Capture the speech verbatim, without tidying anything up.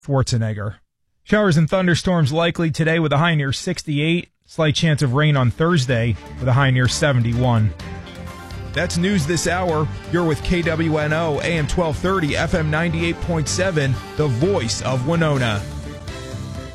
Schwarzenegger. Showers and thunderstorms likely today with a high near sixty-eight. Slight chance of rain on Thursday with a high near seventy-one. That's news this hour. You're with K W N O, A M twelve thirty, F M ninety-eight point seven, the voice of Winona.